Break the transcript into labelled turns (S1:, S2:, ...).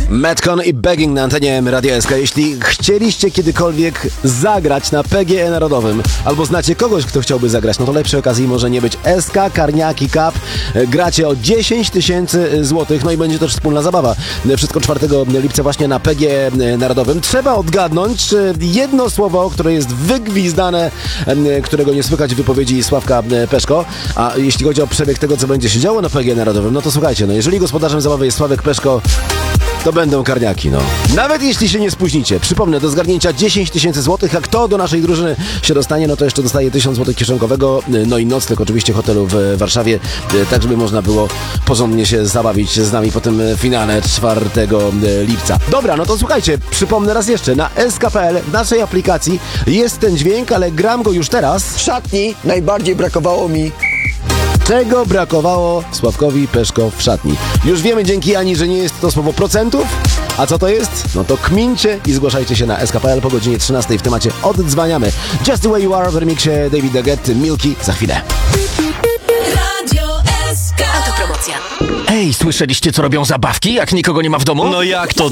S1: Metcon i Begging na antenie Radia SK. Jeśli chcieliście kiedykolwiek zagrać na PGE Narodowym, albo znacie kogoś, kto chciałby zagrać, no to lepszej okazji może nie być. SK Karniaki Cup. Gracie o 10 000 złotych, no i będzie też wspólna zabawa. Wszystko 4 lipca właśnie na PGE Narodowym. Trzeba odgadnąć jedno słowo, które jest wygwizdane, którego nie słychać w wypowiedzi Sławka Peszko. A jeśli chodzi o przebieg tego, co będzie się działo na PGE Narodowym, no to słuchajcie, no jeżeli gospodarzem zabawy jest Sławek Peszko, to będą karniaki, no. Nawet jeśli się nie spóźnicie. Przypomnę, do zgarnięcia 10 000 złotych, a kto do naszej drużyny się dostanie, no to jeszcze dostaje 1000 złotych kieszonkowego, no i nocleg oczywiście hotelu w Warszawie, tak żeby można było porządnie się zabawić z nami po tym finale 4 lipca. Dobra, no to słuchajcie, przypomnę raz jeszcze, na sk.pl, w naszej aplikacji jest ten dźwięk, ale gram go już teraz.
S2: W szatni najbardziej brakowało mi...
S1: Czego brakowało Sławkowi Peszko w szatni? Już wiemy dzięki Ani, że nie jest to słowo procentów. A co to jest? No to kmincie i zgłaszajcie się na sk.pl po godzinie 13 w temacie Oddzwaniamy. Just the way you are w remiksie Davida Guetta, Milky za chwilę.
S3: Radio SK. Autopromocja.
S4: Ej, słyszeliście, co robią zabawki, jak nikogo nie ma w domu?
S5: No jak to